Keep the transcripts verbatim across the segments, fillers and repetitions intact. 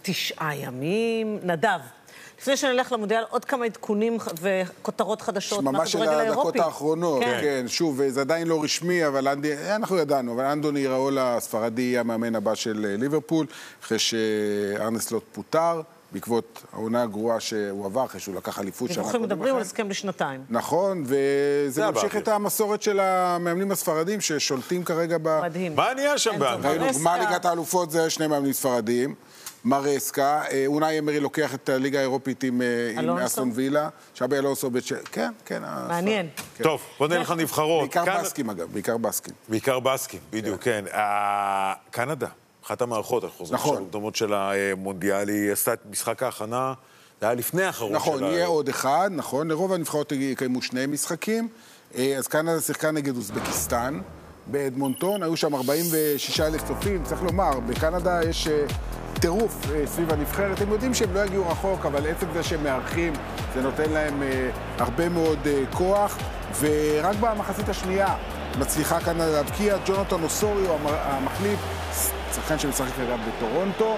תשעה ימים. נדב, לפני שנלך למונדיאל, עוד כמה עדכונים וכותרות חדשות ממש של הדקות האחרונות, כן. כן, שוב, זה עדיין לא רשמי, אבל אנדי, אנחנו ידענו, אבל אנדוני ראולה הספרדי יהיה המאמן הבא של ליברפול, אחרי שארנה סלוט פוטר, בעקבות העונה הגרועה שהוא עבר, אחרי שהוא לקח אליפות שנה. דיווחים מדברים על הסכם לשנתיים. נכון, וזה ממשיך את המסורת של המאמנים הספרדים, ששולטים כרגע ב... מדהים. מה נהיה שם באנגליה? גמר ליגת האלופות זה שני מאמנים ספרדים. מרסקה, אונאי אמרי לוקח את הליגה האירופית עם אסטון וילה, שבי אלונסו בית... כן, כן. מעניין. טוב, בוא נלך לנבחרות. בעיקר בסקים אגב, בעיקר בסקים. בעיקר בסקים, בדיוק, כן. קנדה, אחת המערכות, אנחנו חוזרים של המוקדמות של המונדיאל, היא עשתה את משחק ההכנה, זה היה לפני האחרון שלה. נכון, יהיה עוד אחד, נכון, לרוב הנבחרות יקיימו שני משחקים, אז קנדה שיחקה נגד אוזבקיסטן, באדמונטון, היו שם ארבעים ושישה אלף צופים, צריך לומר, בקנדה יש טירוף סביב הנבחרת, הם יודעים שהם לא יגיעו רחוק, אבל עצם זה שהם מארחים, זה נותן להם הרבה מאוד כוח, ורק במחצית השנייה מצליחה קנדה להבקיע, ג'ונתן אוסוריו, המחליף, שחקן שמשחק אגב בטורונטו,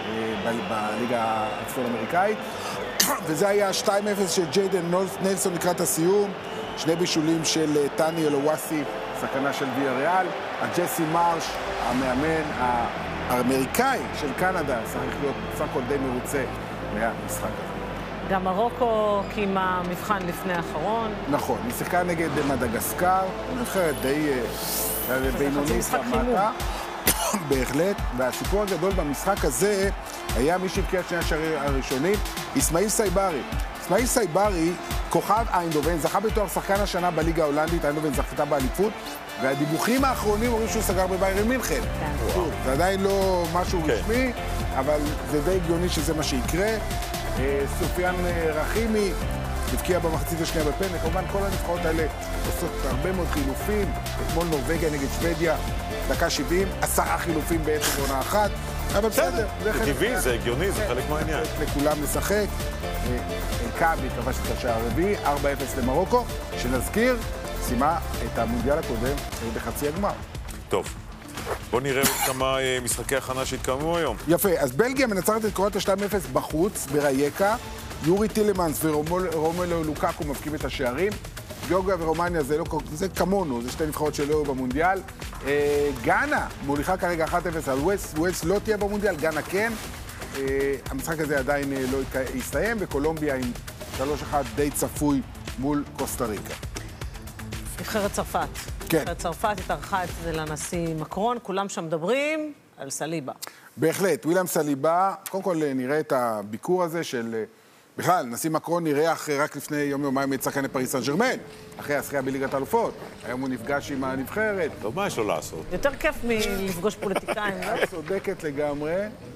בליגה הצפון-אמריקאית, וזה היה שתיים אפס של ג'יידן נלסון לקראת הסיום, שני בישולים של טאני אלוואסי, סכנה של ויה ריאל, הג'סי מרש, המאמן האמריקאי של קנדה, צריך להיות בסך הכל די מרוצה מהמשחק הזה. גם מרוקו קיימה מבחן לפני האחרון. נכון, היא שיחקה נגד מדגסקר, נבחרת די בינונית ומטה. בהחלט, והסיפור הגדול במשחק הזה היה מי שהבקיע את שני השערים הראשונים, אסמאעיל סייברי. אסמאעיל סייברי, כוכב איינדובן, זכה בתואר שחקן השנה בליגה ההולנדית, איינדובן זכתה באליפות, והדיווחים האחרונים אומרים שהוא סגר בביירן מינכן. זה עדיין לא משהו רשמי, אבל זה די הגיוני שזה מה שיקרה. סופיאן רחימי הבקיע במחצית השנייה בפן, וכמובן כל הנבחרות האלה עושות הרבה מאוד חילופים, אתמול נורווגיה נגד שוודיה, דקה שבעים, עשרה חילופים בעצם עונה אחת, אבל בסדר. זה טבעי, זה הגיוני, זה חלק מהעניין. לכולם לשחק, אלקאבי כבש את השער הרביעי, ארבע אפס למרוקו, שנזכיר, סיימה את המונדיאל הקודם בחצי הגמר. טוב. בוא נראה עוד כמה משחקי הכנה שהתקיימו היום. יפה, אז בלגיה מנצחת את קרואטיה שתיים אפס בחוץ, ברייקה, יורי טילמנס ורומלו לוקאקו מבקיעים את השערים, גיאורגיה ורומניה זה, לא, זה כמונו, זה שתי נבחרות שלא היו במונדיאל. אה, גאנה מוליכה כרגע אחת אפס על ווילס, ווילס לא תהיה במונדיאל, גאנה כן. אה, המשחק הזה עדיין לא יסתיים, וקולומביה עם שלוש אחת די צפוי מול קוסטה ריקה. נבחרת צרפת. כן. נבחרת צרפת התארחה את זה לנשיא מקרון, כולם שם מדברים על סליבה. בהחלט, וויליאם סליבה, קודם כל נראה את הביקור הזה של... בכלל, נשיא מקרון נראה רק לפני יום יומיים את שחקני פריס סן ז'רמן, אחרי הזכייה בליגת האלופות. היום הוא נפגש עם הנבחרת. טוב, מה יש לו לעשות? יותר כיף מלפגוש פוליטיקאים, לא? צודקת לגמרי,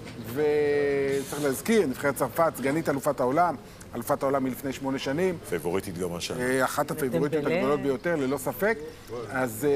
וצריך להזכיר, נבחרת צרפת, סגנית אלופת העולם, אלופת העולם מלפני שמונה שנים. פייבוריטית גם השנה. אחת הפייבוריטיות הגדולות ביותר, ללא ספק. אז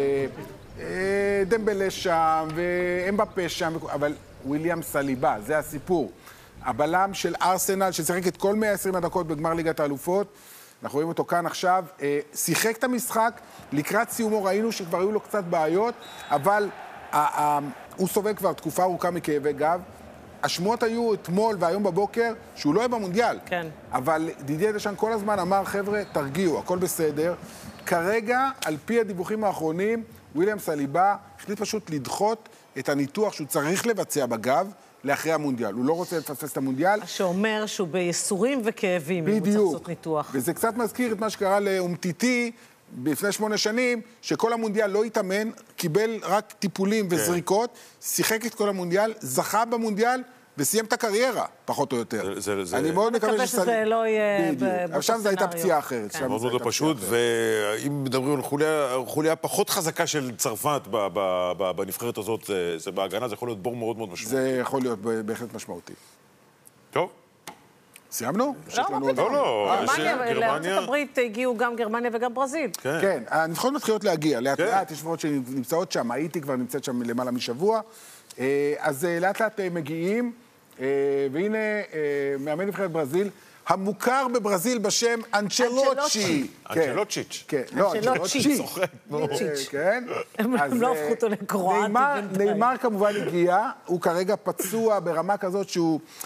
דמבלה שם, ואמבפה שם, אבל וויליאם סליבה, זה הסיפור. הבלם של ארסנל, ששיחק את כל מאה ועשרים הדקות בגמר ליגת האלופות, אנחנו רואים אותו כאן עכשיו, שיחק את המשחק, לקראת סיומו ראינו שכבר היו לו קצת בעיות, אבל הוא סובל כבר תקופה ארוכה מכאבי גב. השמועות היו אתמול והיום בבוקר שהוא לא יהיה במונדיאל. כן. אבל דידיה דשאן כל הזמן אמר, חבר'ה, תרגיעו, הכל בסדר. כרגע, על פי הדיווחים האחרונים, וויליאם סליבה החליט פשוט לדחות את הניתוח שהוא צריך לבצע בגב, לאחרי המונדיאל. הוא לא רוצה לפספס את המונדיאל. שאומר שהוא בייסורים וכאבים. בדיוק. אם הוא צריך לעשות ניתוח. וזה קצת מזכיר את מה שקרה לאומטיטי לפני שמונה שנים, שכל המונדיאל לא התאמן, קיבל רק טיפולים וזריקות, שיחק את כל המונדיאל, זכה במונדיאל, וסיים את הקריירה, פחות או יותר. זה, זה, אני מאוד מקווה שסל... שזה לא יהיה באותו סנריו. אבל שם זו הייתה פציעה אחרת. כן. מאוד מאוד פשוט, ואם מדברים על חוליה, חוליה פחות חזקה של צרפת ב, ב, ב, בנבחרת הזאת, זה, זה בהגנה, זה יכול להיות בור מאוד מאוד משמעותי. זה יכול להיות בהחלט משמעותי. טוב. סיימנו? לא, מה פתאום. לא, לא. לארצות הברית הגיעו גם גרמניה וגם ברזיל. כן, הנבחרות מתחילות להגיע. לאט לאט, יש נבחרות שנמצאות שם, הייתי כבר נמצאת שם למעלה משבוע. אז לאט לאט מגיעים. והנה, מאמן נבחרת ברזיל, המוכר בברזיל בשם אנצ'לוצ'י. אנצ'לוצ'יץ'. כן, לא, אנצ'לוצ'י. כן. הם לא הפכו אותו לקרואטי. נאמר כמובן הגיע, הוא כרגע פצוע ברמה כזאת שהוא